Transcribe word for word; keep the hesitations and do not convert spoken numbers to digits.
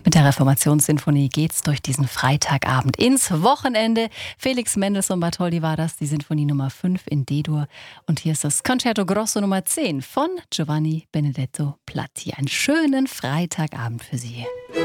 Mit der Reformationssinfonie geht's durch diesen Freitagabend ins Wochenende. Felix Mendelssohn Bartholdy war das, die Sinfonie Nummer fünf in D-Dur. Und hier ist das Concerto Grosso Nummer zehn von Giovanni Benedetto Platti. Einen schönen Freitagabend für Sie.